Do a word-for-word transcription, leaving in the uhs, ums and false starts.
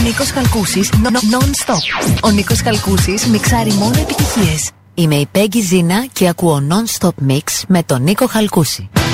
Νίκος Χαλκούσης, non-stop. Ο Νίκος Χαλκούσης μιξάρει μόνο επιτυχίες. Είμαι η Πέγγι Ζίνα και ακούω non-stop mix με τον Νίκο Χαλκούση.